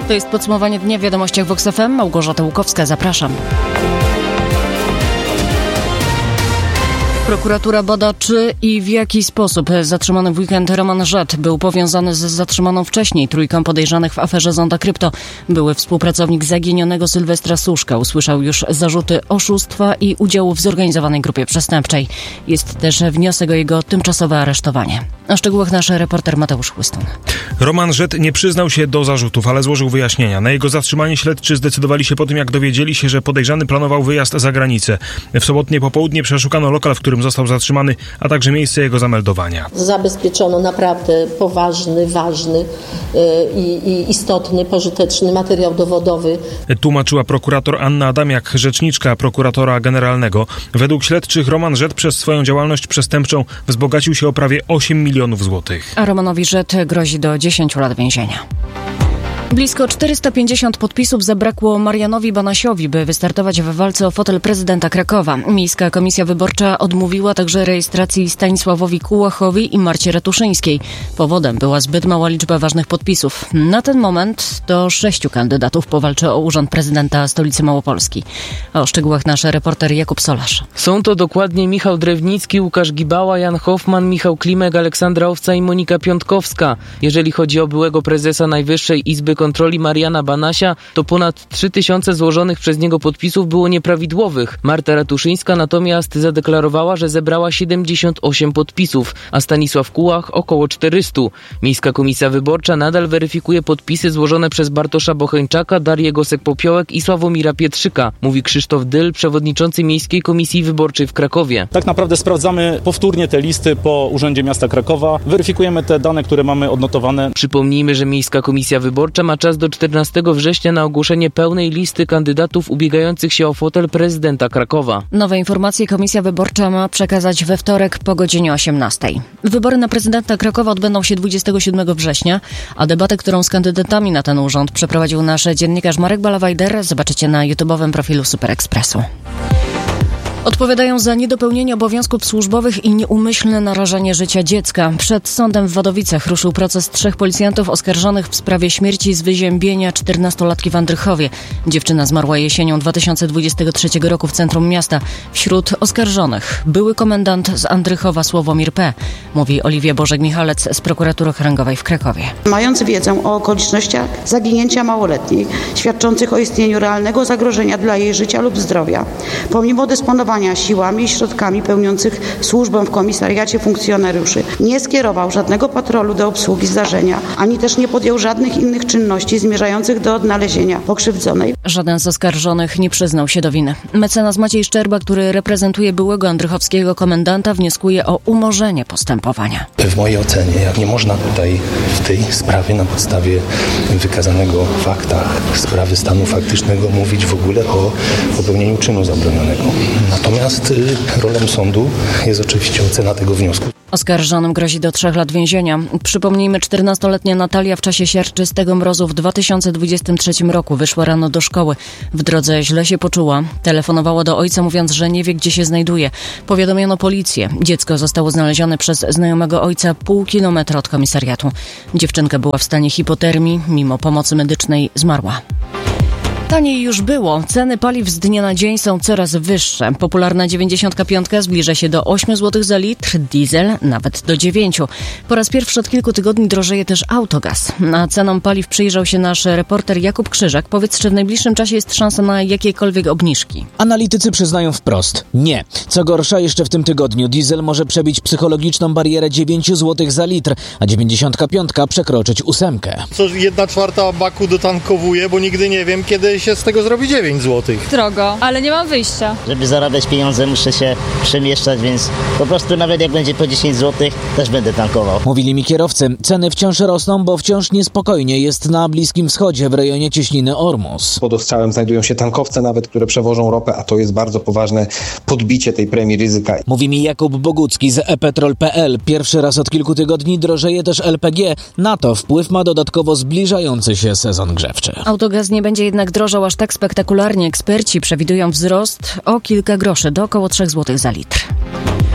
To jest podsumowanie dnia w Wiadomościach Vox FM. Małgorzata Łukowska, zapraszam. Prokuratura bada, czy i w jaki sposób zatrzymany w weekend Roman Żet był powiązany z zatrzymaną wcześniej trójką podejrzanych w aferze Zonda Krypto. Były współpracownik zaginionego Sylwestra Suszka usłyszał już zarzuty oszustwa i udziału w zorganizowanej grupie przestępczej. Jest też wniosek o jego tymczasowe aresztowanie. Na szczegółach nasz reporter Mateusz Chłystun. Roman Żet nie przyznał się do zarzutów, ale złożył wyjaśnienia. Na jego zatrzymanie śledczy zdecydowali się po tym, jak dowiedzieli się, że podejrzany planował wyjazd za granicę. W sobotnie popołudnie przeszukano lokal, w którym został zatrzymany, a także miejsce jego zameldowania. Zabezpieczono naprawdę poważny, ważny i istotny, pożyteczny materiał dowodowy. Tłumaczyła prokurator Anna Adamiak, rzeczniczka prokuratora generalnego. Według śledczych Roman Żet przez swoją działalność przestępczą wzbogacił się o prawie 8 milionów złotych. A Romanowi Żet grozi do 10 lat więzienia. Blisko 450 podpisów zabrakło Marianowi Banasiowi, by wystartować w walce o fotel prezydenta Krakowa. Miejska Komisja Wyborcza odmówiła także rejestracji Stanisławowi Kułachowi i Marcie Ratuszyńskiej. Powodem była zbyt mała liczba ważnych podpisów. Na ten moment to 6 kandydatów powalczy o urząd prezydenta stolicy Małopolski. A o szczegółach nasz reporter Jakub Solarz. Są to dokładnie Michał Drewnicki, Łukasz Gibała, Jan Hoffman, Michał Klimek, Aleksandra Owca i Monika Piątkowska. Jeżeli chodzi o byłego prezesa Najwyższej Izby Kontroli Mariana Banasia, to ponad 3000 złożonych przez niego podpisów było nieprawidłowych. Marta Ratuszyńska natomiast zadeklarowała, że zebrała 78 podpisów, a Stanisław Kułach około 400. Miejska Komisja Wyborcza nadal weryfikuje podpisy złożone przez Bartosza Bocheńczaka, Darię Gosek-Popiołek i Sławomira Pietrzyka, mówi Krzysztof Dyl, przewodniczący Miejskiej Komisji Wyborczej w Krakowie. Tak naprawdę sprawdzamy powtórnie te listy po Urzędzie Miasta Krakowa, weryfikujemy te dane, które mamy odnotowane. Przypomnijmy, że Miejska Komisja Wyborcza ma czas do 14 września na ogłoszenie pełnej listy kandydatów ubiegających się o fotel prezydenta Krakowa. Nowe informacje Komisja Wyborcza ma przekazać we wtorek po godzinie 18. Wybory na prezydenta Krakowa odbędą się 27 września, a debatę, którą z kandydatami na ten urząd przeprowadził nasz dziennikarz Marek Balawajder, zobaczycie na YouTube'owym profilu Super Expressu. Odpowiadają za niedopełnienie obowiązków służbowych i nieumyślne narażanie życia dziecka. Przed sądem w Wadowicach ruszył proces 3 policjantów oskarżonych w sprawie śmierci z wyziębienia 14-latki w Andrychowie. Dziewczyna zmarła jesienią 2023 roku w centrum miasta. Wśród oskarżonych były komendant z Andrychowa Sławomir P., mówi Oliwia Bożek-Michalec z prokuratury okręgowej w Krakowie. Mając wiedzę o okolicznościach zaginięcia małoletniej, świadczących o istnieniu realnego zagrożenia dla jej życia lub zdrowia, pomimo dysponowania siłami i środkami pełniących służbę w komisariacie funkcjonariuszy, nie skierował żadnego patrolu do obsługi zdarzenia, ani też nie podjął żadnych innych czynności zmierzających do odnalezienia pokrzywdzonej. Żaden z oskarżonych nie przyznał się do winy. Mecenas Maciej Szczerba, który reprezentuje byłego andrychowskiego komendanta, wnioskuje o umorzenie postępowania. W mojej ocenie, jak nie można tutaj w tej sprawie na podstawie wykazanego w faktach sprawy stanu faktycznego mówić w ogóle o popełnieniu czynu zabronionego. Natomiast rolą sądu jest oczywiście ocena tego wniosku. Oskarżonym grozi do 3 lat więzienia. Przypomnijmy, 14-letnia Natalia w czasie siarczystego mrozu w 2023 roku wyszła rano do szkoły. W drodze źle się poczuła. Telefonowała do ojca, mówiąc, że nie wie, gdzie się znajduje. Powiadomiono policję. Dziecko zostało znalezione przez znajomego ojca pół kilometra od komisariatu. Dziewczynka była w stanie hipotermii. Mimo pomocy medycznej zmarła. Taniej już było. Ceny paliw z dnia na dzień są coraz wyższe. Popularna 95 zbliża się do 8 zł za litr, diesel nawet do 9. Po raz pierwszy od kilku tygodni drożeje też autogaz. Na cenom paliw przyjrzał się nasz reporter Jakub Krzyżak. Powiedz, czy w najbliższym czasie jest szansa na jakiekolwiek obniżki? Analitycy przyznają wprost: nie. Co gorsza, jeszcze w tym tygodniu diesel może przebić psychologiczną barierę 9 zł za litr, a 95 przekroczyć 8. Co 1/4 baku dotankowuje, bo nigdy nie wiem, kiedy się z tego zrobi 9 zł. Drogo, ale nie mam wyjścia. Żeby zarabiać pieniądze, muszę się przemieszczać, więc po prostu nawet jak będzie po 10 zł, też będę tankował. Mówili mi kierowcy. Ceny wciąż rosną, bo wciąż niespokojnie jest na Bliskim Wschodzie w rejonie cieśniny Ormus. Pod ostrzałem znajdują się tankowce nawet, które przewożą ropę, a to jest bardzo poważne podbicie tej premii ryzyka. Mówi mi Jakub Bogucki z ePetrol.pl. Pierwszy raz od kilku tygodni drożeje też LPG. Na to wpływ ma dodatkowo zbliżający się sezon grzewczy. Autogaz nie będzie jednak drożał aż tak spektakularnie. Eksperci przewidują wzrost o kilka groszy do około 3 zł za litr.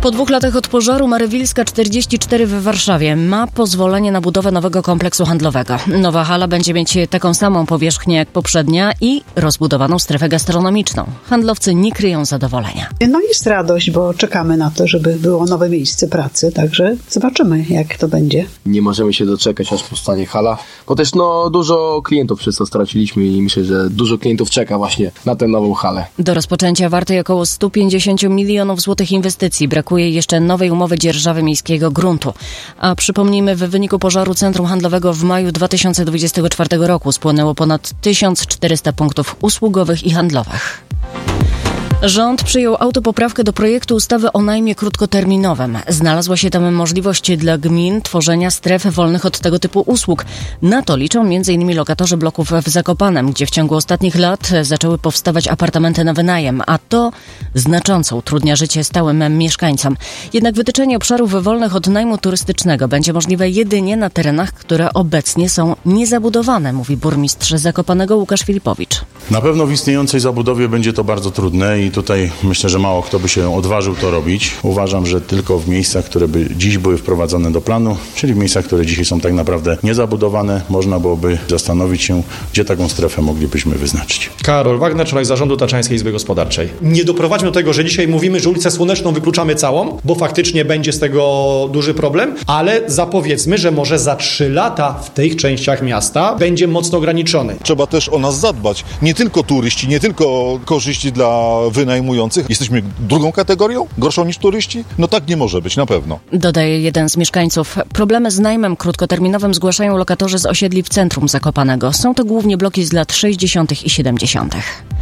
Po 2 latach od pożaru Marywilska 44 w Warszawie ma pozwolenie na budowę nowego kompleksu handlowego. Nowa hala będzie mieć taką samą powierzchnię jak poprzednia i rozbudowaną strefę gastronomiczną. Handlowcy nie kryją zadowolenia. No jest radość, bo czekamy na to, żeby było nowe miejsce pracy, także zobaczymy, jak to będzie. Nie możemy się doczekać, aż powstanie hala, bo też dużo klientów przez to straciliśmy i myślę, że dużo klientów czeka właśnie na tę nową halę. Do rozpoczęcia wartej około 150 milionów złotych inwestycji brakuje jeszcze nowej umowy dzierżawy miejskiego gruntu. A przypomnijmy, w wyniku pożaru centrum handlowego w maju 2024 roku spłonęło ponad 1400 punktów usługowych i handlowych. Rząd przyjął autopoprawkę do projektu ustawy o najmie krótkoterminowym. Znalazła się tam możliwość dla gmin tworzenia stref wolnych od tego typu usług. Na to liczą m.in. lokatorzy bloków w Zakopanem, gdzie w ciągu ostatnich lat zaczęły powstawać apartamenty na wynajem, a to znacząco utrudnia życie stałym mieszkańcom. Jednak wytyczenie obszarów wolnych od najmu turystycznego będzie możliwe jedynie na terenach, które obecnie są niezabudowane, mówi burmistrz Zakopanego Łukasz Filipowicz. Na pewno w istniejącej zabudowie będzie to bardzo trudne i tutaj myślę, że mało kto by się odważył to robić. Uważam, że tylko w miejscach, które by dziś były wprowadzone do planu, czyli w miejscach, które dzisiaj są tak naprawdę niezabudowane, można byłoby zastanowić się, gdzie taką strefę moglibyśmy wyznaczyć. Karol Wagner, członek zarządu Tatrzańskiej Izby Gospodarczej. Nie doprowadźmy do tego, że dzisiaj mówimy, że ulicę Słoneczną wykluczamy całą, bo faktycznie będzie z tego duży problem, ale zapowiedzmy, że może za 3 lata w tych częściach miasta będzie mocno ograniczony. Trzeba też o nas zadbać. Nie tylko turyści, nie tylko korzyści dla wynajmujących. Jesteśmy drugą kategorią? Gorszą niż turyści? No tak nie może być, na pewno. Dodaje jeden z mieszkańców. Problemy z najmem krótkoterminowym zgłaszają lokatorzy z osiedli w centrum Zakopanego. Są to głównie bloki z lat 60. i 70.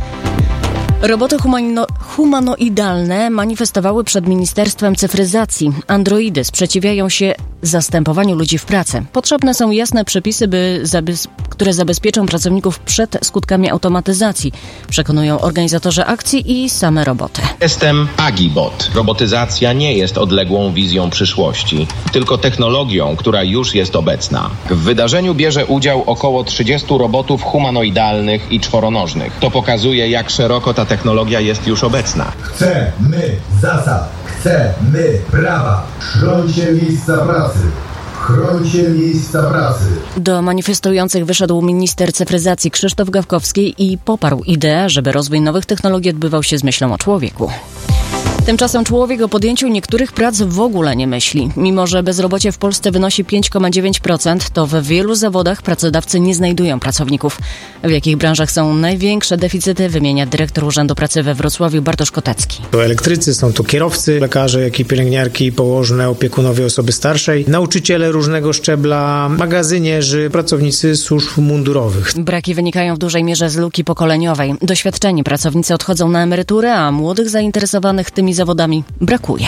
Roboty humanoidalne manifestowały przed Ministerstwem Cyfryzacji. Androidy sprzeciwiają się zastępowaniu ludzi w pracy. Potrzebne są jasne przepisy, które zabezpieczą pracowników przed skutkami automatyzacji, przekonują organizatorzy akcji i same roboty. Jestem Agibot. Robotyzacja nie jest odległą wizją przyszłości, tylko technologią, która już jest obecna. W wydarzeniu bierze udział około 30 robotów humanoidalnych i czworonożnych. To pokazuje, jak szeroko ta technologia jest już obecna. Chcemy zasad, chcemy prawa. Chrońcie miejsca pracy. Chrońcie miejsca pracy. Do manifestujących wyszedł minister cyfryzacji Krzysztof Gawkowski i poparł ideę, żeby rozwój nowych technologii odbywał się z myślą o człowieku. Tymczasem człowiek o podjęciu niektórych prac w ogóle nie myśli. Mimo że bezrobocie w Polsce wynosi 5,9%, to w wielu zawodach pracodawcy nie znajdują pracowników. W jakich branżach są największe deficyty, wymienia dyrektor Urzędu Pracy we Wrocławiu Bartosz Kotecki. To elektrycy, są to kierowcy, lekarze, jak i pielęgniarki, położne, opiekunowie osoby starszej, nauczyciele różnego szczebla, magazynierzy, pracownicy służb mundurowych. Braki wynikają w dużej mierze z luki pokoleniowej. Doświadczeni pracownicy odchodzą na emeryturę, a młodych zainteresowanych tymi zawodami brakuje.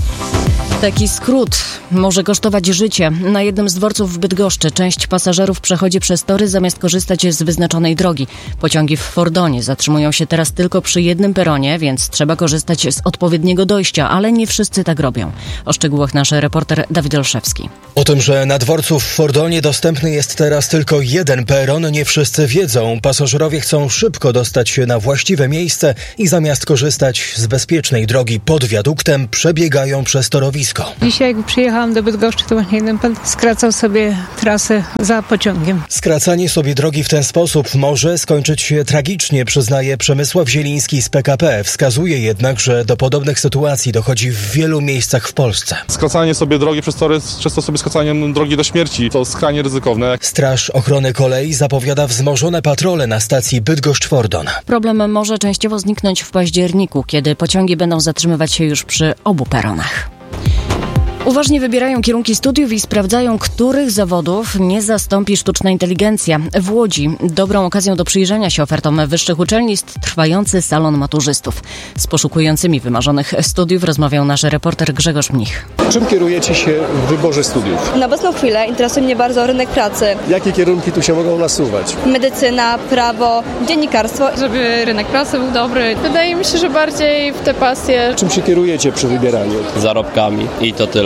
Taki skrót może kosztować życie. Na jednym z dworców w Bydgoszczy część pasażerów przechodzi przez tory zamiast korzystać z wyznaczonej drogi. Pociągi w Fordonie zatrzymują się teraz tylko przy jednym peronie, więc trzeba korzystać z odpowiedniego dojścia, ale nie wszyscy tak robią. O szczegółach nasz reporter Dawid Olszewski. O tym, że na dworcu w Fordonie dostępny jest teraz tylko jeden peron, nie wszyscy wiedzą. Pasażerowie chcą szybko dostać się na właściwe miejsce i zamiast korzystać z bezpiecznej drogi pod wiaduktem, przebiegają przez torowisko. Dzisiaj jak przyjechałam do Bydgoszczy, to właśnie jeden pan skracał sobie trasę za pociągiem. Skracanie sobie drogi w ten sposób może skończyć się tragicznie, przyznaje Przemysław Zieliński z PKP. Wskazuje jednak, że do podobnych sytuacji dochodzi w wielu miejscach w Polsce. Skracanie sobie drogi przez tory jest często sobie skracaniem drogi do śmierci. To skrajnie ryzykowne. Straż Ochrony Kolei zapowiada wzmożone patrole na stacji Bydgoszcz-Fordon. Problem może częściowo zniknąć w październiku, kiedy pociągi będą zatrzymywać się już przy obu peronach. Uważnie wybierają kierunki studiów i sprawdzają, których zawodów nie zastąpi sztuczna inteligencja. W Łodzi dobrą okazją do przyjrzenia się ofertom wyższych uczelni jest trwający salon maturzystów. Z poszukującymi wymarzonych studiów rozmawiał nasz reporter Grzegorz Mnich. Czym kierujecie się w wyborze studiów? Na obecną chwilę interesuje mnie bardzo rynek pracy. Jakie kierunki tu się mogą nasuwać? Medycyna, prawo, dziennikarstwo. Żeby rynek pracy był dobry. Wydaje mi się, że bardziej w te pasje. Czym się kierujecie przy wybieraniu? Zarobkami i to tyle.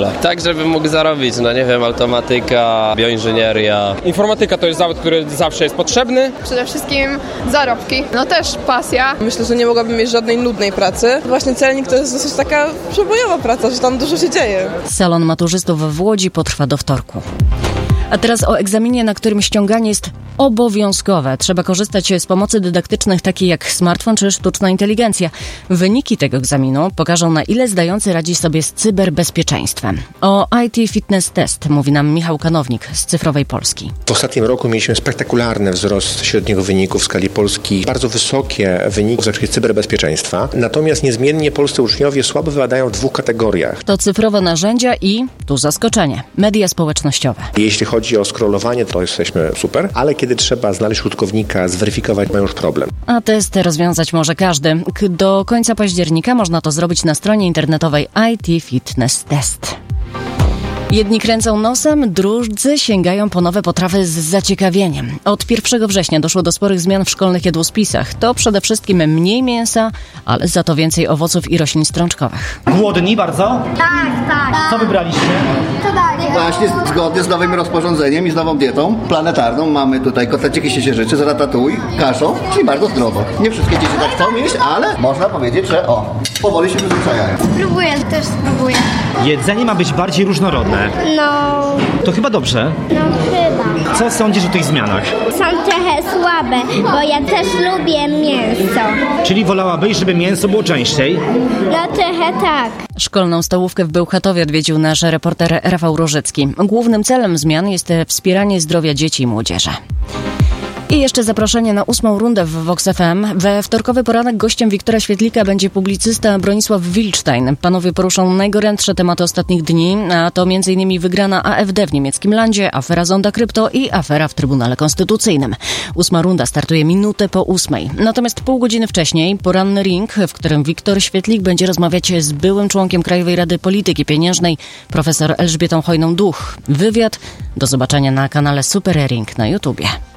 ogóle. Tak, żeby mógł zarobić, no nie wiem, automatyka, bioinżynieria. Informatyka to jest zawód, który zawsze jest potrzebny. Przede wszystkim zarobki, no też pasja. Myślę, że nie mogłabym mieć żadnej nudnej pracy. Właśnie celnik to jest dosyć taka przebojowa praca, że tam dużo się dzieje. Salon maturzystów w Łodzi potrwa do wtorku. A teraz o egzaminie, na którym ściąganie jest obowiązkowe. Trzeba korzystać z pomocy dydaktycznych takich jak smartfon czy sztuczna inteligencja. Wyniki tego egzaminu pokażą, na ile zdający radzi sobie z cyberbezpieczeństwem. O IT Fitness Test mówi nam Michał Kanownik z Cyfrowej Polski. W ostatnim roku mieliśmy spektakularny wzrost średniego wyniku w skali Polski. Bardzo wysokie wyniki w zakresie cyberbezpieczeństwa. Natomiast niezmiennie polscy uczniowie słabo wypadają w 2 kategoriach. To cyfrowe narzędzia i, tu zaskoczenie, media społecznościowe. Jeśli chodzi o scrollowanie, to jesteśmy super, ale kiedy trzeba znaleźć użytkownika, zweryfikować, mają już problem. A test rozwiązać może każdy. Do końca października można to zrobić na stronie internetowej IT Fitness Test. Jedni kręcą nosem, drudzy sięgają po nowe potrawy z zaciekawieniem. Od 1 września doszło do sporych zmian w szkolnych jadłospisach. To przede wszystkim mniej mięsa, ale za to więcej owoców i roślin strączkowych. Głodni bardzo? Tak. Co wybraliście? Właśnie zgodnie z nowym rozporządzeniem i z nową dietą planetarną mamy tutaj kotleciki z ciecierzycy z ratatouille, kaszą, czyli bardzo zdrowo. Nie wszystkie dzieci tak chcą jeść, ale można powiedzieć, że powoli się przyzwyczajają. Też spróbuję. Jedzenie ma być bardziej różnorodne. No. To chyba dobrze. No chyba. Co sądzisz o tych zmianach? Są trochę słabe, bo ja też lubię mięso. Czyli wolałabyś, żeby mięso było częściej? No trochę tak. Szkolną stołówkę w Bełchatowie odwiedził nasz reporter Rafał Różycki. Głównym celem zmian jest wspieranie zdrowia dzieci i młodzieży. I jeszcze zaproszenie na 8. rundę w Vox FM. We wtorkowy poranek gościem Wiktora Świetlika będzie publicysta Bronisław Wilczstein. Panowie poruszą najgorętsze tematy ostatnich dni, a to m.in. wygrana AfD w niemieckim landzie, afera Zonda Krypto i afera w Trybunale Konstytucyjnym. 8. runda startuje minutę po 8. Natomiast pół godziny wcześniej poranny ring, w którym Wiktor Świetlik będzie rozmawiać z byłym członkiem Krajowej Rady Polityki Pieniężnej, profesor Elżbietą Hojną-Duch. Wywiad do zobaczenia na kanale Super Ring na YouTubie.